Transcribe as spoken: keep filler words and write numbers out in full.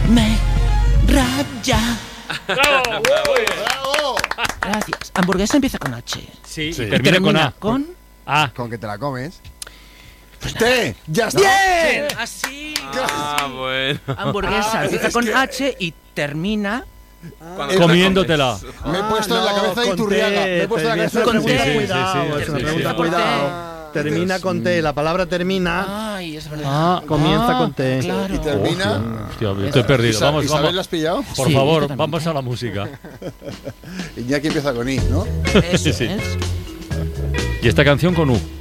me raya. ¡Bravo! ¡Bravo! Gracias. Hamburguesa empieza con H. Sí, Sí. y termina con A. con... A. Con que te la comes. ¡Te! ¡Ya está! ¡Bien! Así. Ah, bueno. Hamburguesa Ah, empieza es con que- H y termina Cuando te Comiéndotela. Me he puesto en la cabeza de Iturriaga. Me he puesto en la cabeza de con Iturriaga. T. Cuidado, Sí, sí, es sí, una sí, pregunta, sí. cuidado. Termina con T, la palabra termina. Ay, es verdad. Ah, Comienza con T. Claro. Y termina. Hostia, estoy perdido. Isa- Vamos, ¿Isabel vamos. lo has pillado? Por Sí, favor, totalmente. vamos a la música. Iñaki empieza con I, ¿no? Eso Sí, sí. es. Y esta canción con U.